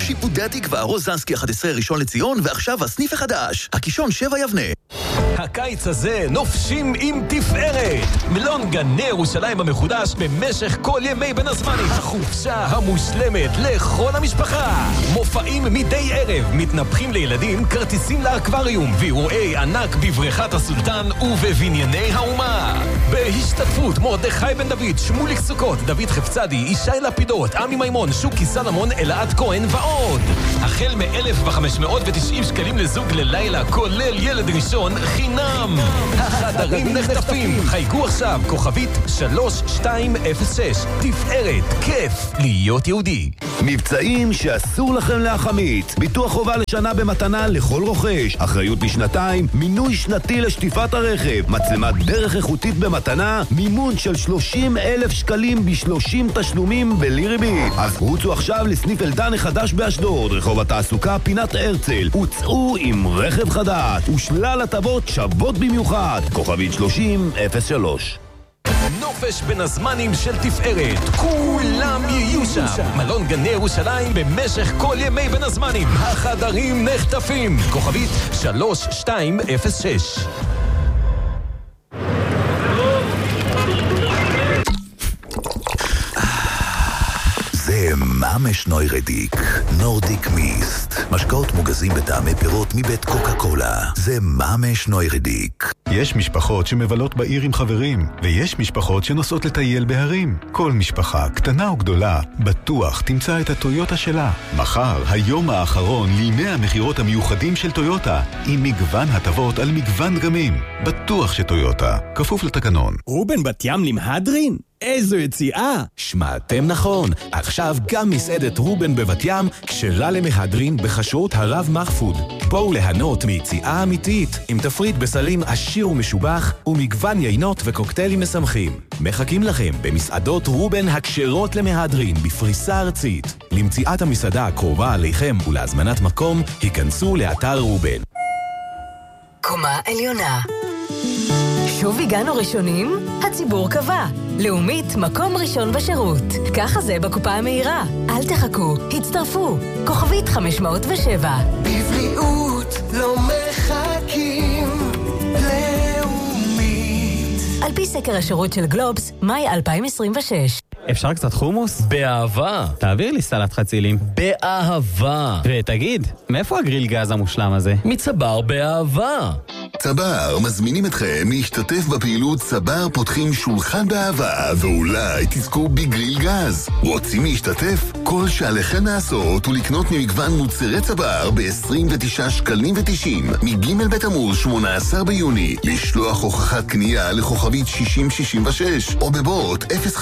שיפודי התקווה, רוזנסקי 11 ראשון לציון, ועכשיו הסניף החדש, הקישון 7 יבנה. הקיץ הזה נופשים עם תפארת. מלון גני ירושלים המחודש במשך כל ימי בין הזמנים. החופשה המושלמת לכל המשפחה. מופעים מדי ערב, מתנפחים לילדים, כרטיסים לאקווריום, ואירועי ענק בבריכת הסולטן ובבנייני האומה. בהשתתפות מרדכי בן דוד, שמוליק סוכות, דוד חפצדי, ישי לפידות, עמי מימון, שוקי סלמון, אלעד כהן ועוד. החל מ-1,590 שקלים לזוג ללילה, כולל ילד ראשון חינם. החדרים נחטפים. חייגו עכשיו, כוכבית 3206. תפארת, כיף להיות יהודי. מבצעים שאסור לכם להחמיץ. ביטוח חובה לשנה במתנה לכל רוכש. אחריות לשנתיים, מינוי שנתי לשטיפת הרכב, מצלמת דרך איכותית במתנה, מימון של 30,000 שקלים ב30 תשלומים בלי ריבית. אז רוצו עכשיו לסניף אלדן החדש באשדוד, רחוב התעסוקה פינת הרצל. הוצאו עם רכב חדש ושלל הטבות שוות במיוחד. כוכבית 3003. נופש בין הזמנים של תפארת, כולם יהיו שם. מלון גני ירושלים במשך כל ימי בין הזמנים. החדרים נחטפים. כוכבית 3206. זה ממש נוירדיק, נורדיק מיסט. משקאות מוגזים בטעמי פירות מבית קוקה קולה. זה ממש נוירדיק. יש משפחות שמבלות בעיר עם חברים, ויש משפחות שנוסעות לטייל בהרים. כל משפחה, קטנה או גדולה, בטוח תמצא את הטויוטה שלה. מחר, היום האחרון לימי המחירות המיוחדים של טויוטה, עם מגוון הטבות על מגוון דגמים. בטוח שטויוטה, כפוף לתקנון. רובן בת ים למהדרין? איזו יציאה! שמעתם נכון, עכשיו גם מסעדת רובן בבת ים כשרה למהדרין בחשרות הרב מחפוד. בואו ליהנות מיציאה אמיתית עם תפריט בסלים עשיר ומשובח ומגוון יינות וקוקטיילים משמחים. מחכים לכם במסעדות רובן הכשרות למהדרין בפריסה ארצית. למציאת המסעדה הקרובה עליכם ולהזמנת מקום, היכנסו לאתר רובן. קומה עליונה. שוב הגענו ראשונים? הציבור קבע. לאומית, מקום ראשון בשירות. ככה זה בקופה המהירה. אל תחכו, הצטרפו. כוכבית 507. בבריאות לא מחכים. לאומית. על פי סקר השירות של גלובס, מאי 2026. אפשר קצת חומוס? באהבה. תעביר לי סלט חצילים. באהבה. ותגיד, מאיפה הגריל גז המושלם הזה? מצבר באהבה. צבר מזמינים אתכם להשתתף בפעילות צבר פותחים שולחן באהבה, ואולי תזכו בגריל גז. רוצים להשתתף? כל שעליכם לעשות הוא לקנות ממגוון מוצרי צבר ב-29 שקלים ו90 מג' בתמוז 18 ביוני, לשלוח הוכחת קנייה לכוכבית 6066 או בבוט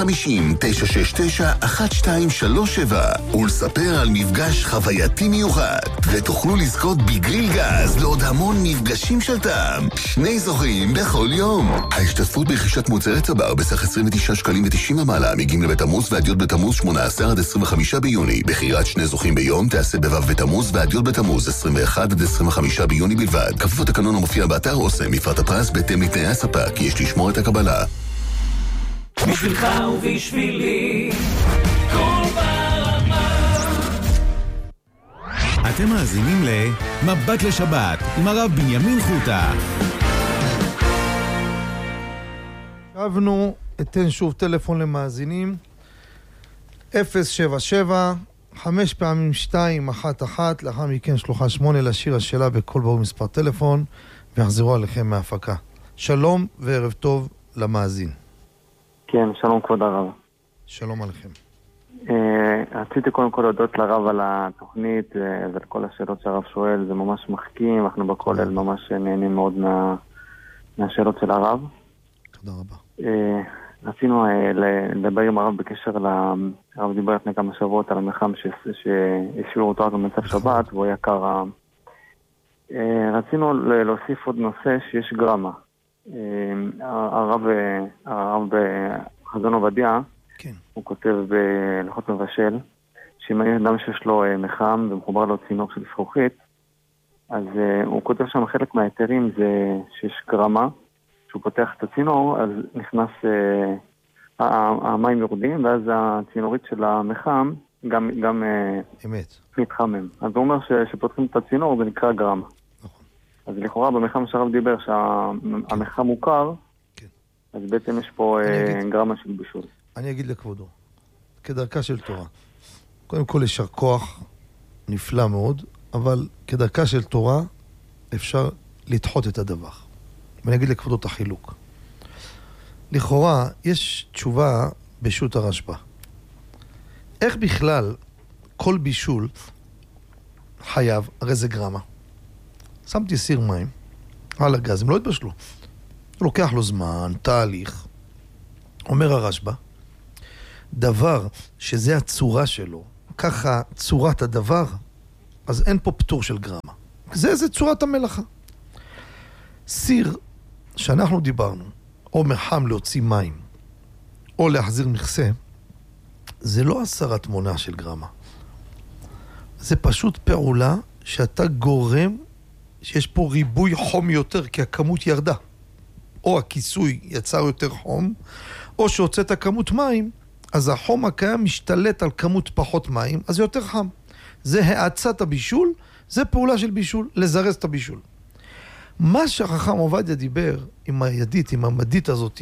050-969-1237 ולספר על מפגש חווייתי מיוחד, ותוכלו לזכות בגריל גז לעוד המון מפגשים של טעם. 2 זוכים בכל יום. ההשתתפות ברכישת מוצרי צבר בסך 29 שקלים ו90 ומעלה מג' בתמוז ועד י' בתמוז 18 עד 25 ביוני. בחירת 2 זוכים ביום תעשה בו' בתמוז ועד י' בתמוז 21 עד 25 ביוני בלבד. כפוף לתקנון המופיע באתר אוסם. מפרט הפרס בהתאם לתנאי הספק, יש לשמור את הקבלה. בשבילך ובשבילי כל ברמה. אתם מאזינים למבט לשבת עם הרב בנימין חוטה. שבנו, אתן שוב טלפון למאזינים 077 5 פעמים 211, לאחר מכן שלוחה 8 לשיר השאלה בכל ברור מספר טלפון ויחזרו עליכם מההפקה. שלום וערב טוב למאזין. כן, שלום כבוד הרב. שלום עליכם. רציתי קודם כל להודות לרב על התוכנית ועל כל השאלות שהרב שואל, זה ממש מחכים, אנחנו בכולל ממש נהנים מאוד מהשאלות של הרב. תודה רבה. רצינו לדבר עם הרב בקשר הרב דיבר לפני כמה שבועות על המחם שהשאירו אותו רק במצב שבת והוא היה קר. רצינו להוסיף עוד נושא שיש גרמה. הרב חזון עובדיה, הוא כותב בלוחות מבשל, שאם אדם שיש לו מחם ומחובר לו צינור של זכוכית, אז הוא כותב שם חלק מהיתרים זה שיש גרמה, שהוא פותח את הצינור, אז נכנס, המים יורדים, ואז הצינורית של המחם גם אמת. מתחמם. אז הוא אומר שפותחים את הצינור, זה נקרא גרמה. נכון. אז לכאורה במחם שהרב דיבר שהמחם מוכר, כן. אז בעצם יש פה גרמה של בישול. אני אגיד לכבודו, כדרכה של תורה. קודם כל ישר כוח נפלא מאוד, אבל כדרכה של תורה אפשר לדחות את הדבר. ואני אגיד לכבודו את החילוק. לכאורה יש תשובה בשו"ת הרשב"א. איך בכלל כל בישול חייב, הרי זה גרמה. שמתי סיר מים על הגז, הם לא התבשלו. לוקח לו זמן, תהליך. אומר הרשב"א, דבר שזה הצורה שלו, ככה צורת הדבר, אז אין פה פטור של גרמה. זה צורת המלאכה. סיר שאנחנו דיברנו, או מחם להוציא מים, או להחזיר מכסה, זה לא הסרת מונה של גרמה. זה פשוט פעולה שאתה גורם שיש פה ריבוי חום יותר, כי הכמות ירדה. או הכיסוי יצר יותר חום, או שהוצאת כמות מים, אז החום הקיים משתלט על כמות פחות מים, אז זה יותר חם. זה האצת הבישול, זה פעולה של בישול, לזרז את הבישול. מה שהחכם עובדיה דיבר עם הידית, עם המדית הזאת,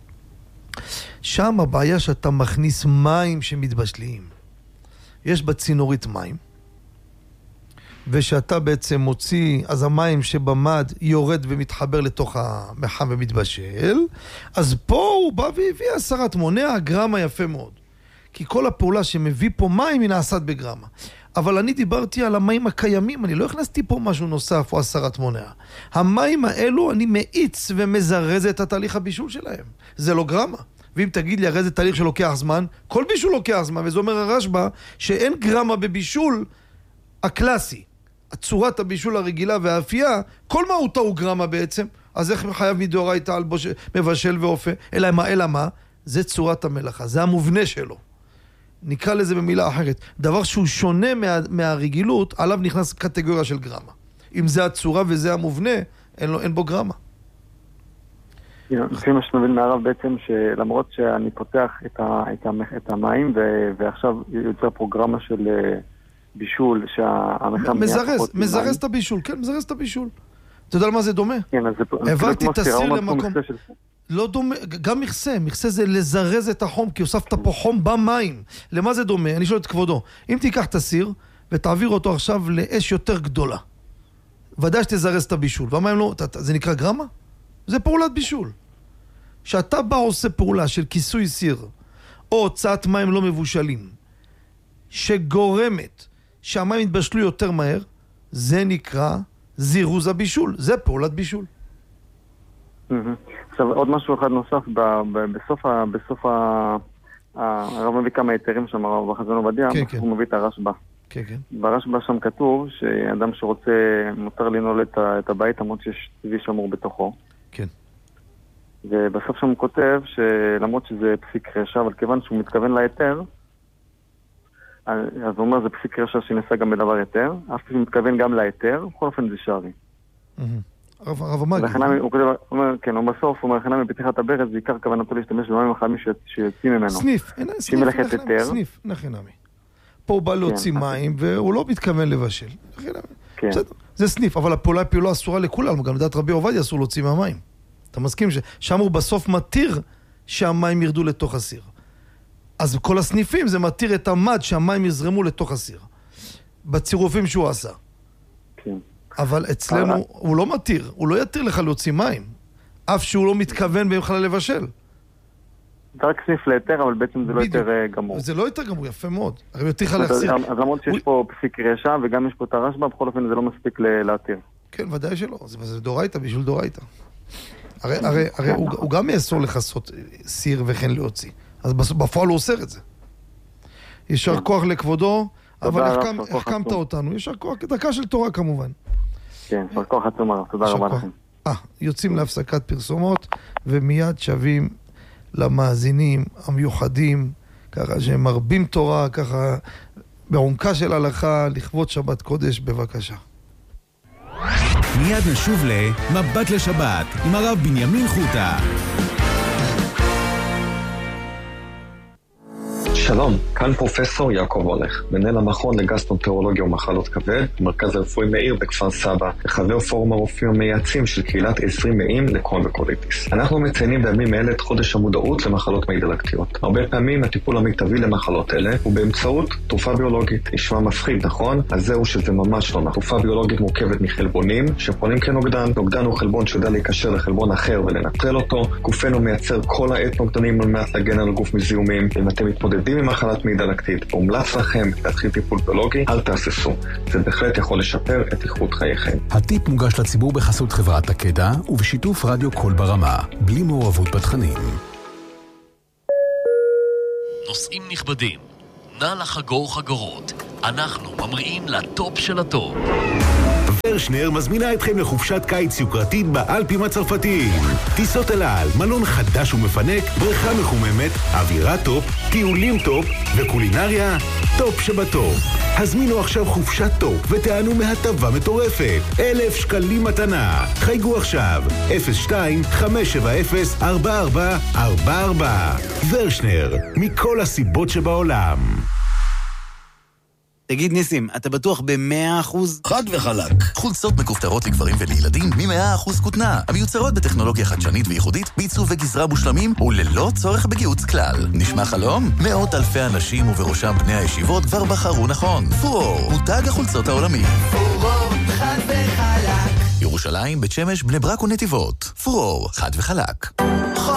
שם הבעיה שאתה מכניס מים שמתבשלים. יש בצינורית מים, ושאתה בעצם מוציא, אז המים שבמד יורד ומתחבר לתוך המחם ומתבשל, אז פה הוא בא והביא הסרת מונה, הגרמה יפה מאוד. כי כל הפעולה שמביא פה מים היא נעשת בגרמה. אבל אני דיברתי על המים הקיימים, אני לא הכנסתי פה משהו נוסף או הסרת מונה. המים האלו אני מאיץ ומזרז את התהליך הבישול שלהם. זה לא גרמה. ואם תגיד לי, הרי זה תהליך שלוקח זמן, כל בישול לוקח זמן, וזה אומר הרשב"א שאין גרמה בבישול הקלאסי. צורת הבישול הרגילה והאפייה, כל מהותה הוא גרמה בעצם, אז איך חייב מדאורייתא על מבשל ואופה? אלא מה? זה צורת המלאכה, זה המובנה שלו. נקרא לזה במילה אחרת. דבר שהוא שונה מהרגילות, עליו נכנס קטגוריה של גרמה. אם זה הצורה וזה המובנה, אין בו גרמה. לפי מה שמבין מהרב בעצם, שלמרות שאני פותח את המים, ועכשיו יוצר פרוגרמה של בישול, שהמחם מזרז את הבישול, כן, מזרז את הבישול. אתה יודע על מה זה דומה? כן, אז זה... העברתי את הסיר למקום... לא דומה, גם מכסה זה לזרז את החום, כי הוספת פה חום במים. למה זה דומה? אני שואל את כבודו. אם תיקח את הסיר ותעביר אותו עכשיו לאש יותר גדולה, ודאי שתזרז את הבישול. והמים לא... זה נקרא גרמה? זה פעולת בישול. שאתה בא עושה פעולה של כיסוי סיר, או הוצאת מים לא מבושלים, שגורמת שהמים יתבשלו יותר מהר, זה נקרא זירוז הבישול. זה פעולת בישול. עכשיו, עוד משהו אחד נוסף, בסוף הרב מביא כמה היתרים שם, הרב בחזון עובדיה, הוא מביא את הרשב"א. ברשב"א שם כתוב שאדם שרוצה, מותר לנעול את הבית, למרות שיש צבי שמור בתוכו. כן. ובסוף שם הוא כותב שלמרות שזה פסיק רשע, אבל כיוון שהוא מתכוון להיתר, אז הוא אומר זה פסיק רשע שנעשה גם בדבר היתר, אף שהוא מתכוון גם להיתר, בכל אופן זה שרי. הרב המגיד. הוא אומר, כן, הוא בסוף, הוא אומר, לכן מפתיחת הברז, בעיקר כוונתו להשתמש במים החמים שיוצאים ממנו. סניף, נחינמי. פה הוא בא להוציא מים, והוא לא מתכוון לבשל. זה סניף, אבל הפעולה אסורה לכולם, גם לדעת רבי עובדיה אסור להוציא מהמים. אתה מסכים ששם הוא בסוף מתיר שהמים ירדו לתוך הסיר. אז כל הסניפים זה מתיר את המד שהמים יזרמו לתוך הסיר. בצירופים שהוא עשה. כן. אבל אצלנו הוא לא מתיר, הוא לא יתיר לך להוציא מים, אף שהוא לא מתכוון בכלל לבשל. זה רק סניף ליתר, אבל בעצם זה לא יותר גמור. זה לא יותר גמור, יפה מאוד. הרי יותר לך להחסיר. אז למרות שיש פה פסיק רשע, וגם יש פה את הרשב"א, בכל אופן זה לא מספיק להתיר. כן, ודאי שלא. זה דורייתא בשביל דורייתא. הרי הוא גם יאסור לחסות סיר וכן להוציא. אז בפועל הוא אוסר את זה. ישר כוח לכבודו, אבל החכמת אותנו. ישר כוח, דקה של תורה כמובן. כן, ישר כוח עצום הרב. תודה רבה לכם. יוצאים להפסקת פרסומות, ומיד שווים למאזינים המיוחדים, ככה שהם מרבים תורה, ככה בעומקה של הלכה, לכבוד שבת קודש, בבקשה. מיד נשוב למבט לשבת עם הרב בנימין חוטה. שלום, כאן פרופסור יעקב הולך, מנהל המכון לגסטרואנטרולוגיה ומחלות כבד, במרכז הרפואי מאיר בכפר סבא, וחבר פורום הרופאים המייעצים של קהילת 20 מאים לקרוהן וקוליטיס. אנחנו מציינים בימים אלה את חודש המודעות למחלות מעי דלקתיות. הרבה פעמים הטיפול המיטבי למחלות אלה הוא באמצעות תרופה ביולוגית. נשמע מפחיד, נכון? אז זהו שזה ממש לא נכון. תרופה ביולוגית מורכבת מחלבונים שפונים כנוגדן. נוגדן הוא חלבון שיודע להיקשר לחלבון אחר ולנטרל אותו. גופנו מייצר כל העת נוגדנים על מנת להגן על הגוף מזיהומים. אם אתם מתמודדים עם מחלת מעי דלקתית, מומלץ לכם להתחיל טיפול ביולוגי, אל תהססו. זה בהחלט יכול לשפר את איכות חייכם. הטיפ מוגש לציבור בחסות חברת תקדע ובשיתוף רדיו קול ברמה, בלי מעורבות בתכנים. נוסעים נכבדים, נא לחגור חגורות. אנחנו ממריאים לטופ של הטופ. ורשנר מזמינה אתכם לחופשת קיץ יוקרתית באלפים הצרפתיים. טיסות אל על, מלון חדש ומפנק, בריכה מחוממת, אווירה טופ, טיולים טופ וקולינריה טופ שבטופ. הזמינו עכשיו חופשת טופ ותענו מהטבה מטורפת. 1,000 שקלים מתנה. חייגו עכשיו 02-570-4444. ורשנר, מכל הסיבות שבעולם. תגיד ניסים, אתה בטוח ב100%? חד וחלק. חולצות מכופתרות לגברים ולילדים מ100% כותנה, המיוצרות בטכנולוגיה חדשנית וייחודית, בעיצוב וגזרה מושלמים וללא צורך בגיהוץ כלל. נשמע חלום? מאות אלפי אנשים ובראשם בני הישיבות כבר בחרו נכון. פורור, מותג החולצות העולמי. פורור, חד וחלק. ירושלים, בית שמש, בני ברק ונתיבות. פורור, חד וחלק.